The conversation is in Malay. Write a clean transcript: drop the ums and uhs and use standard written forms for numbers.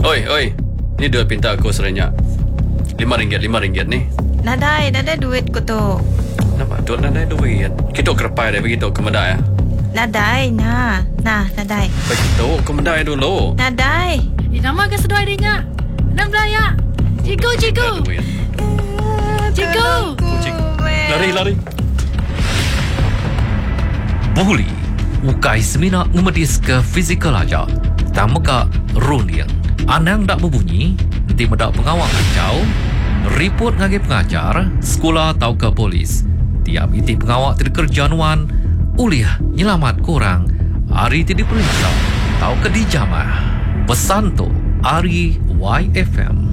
Oi. Ni duit pinta aku serenyak. RM5 ni. Nadai duit ko to. Nampak tu nak ada duit. Kita kerepai dah begitu ke medai ya. Nadai, nadai. Begitu ke medai dulu. Nadai. Nama ke sedoi dia. Nam belaya. Cikgu. Cikgu. Lari. Boleh ukai semina ngemedis ke fizikal aja. Tamaka ruliang. Anang dak berbunyi, nanti medak pengawal kacau. Report ngagi pengajar, sekolah atau ke polis. Tiap iti pengawal terkerjanuan, uliah nyelamat korang. Hari tidak diperiksa, atau ke dijamah. Pesan tu, Ari YFM.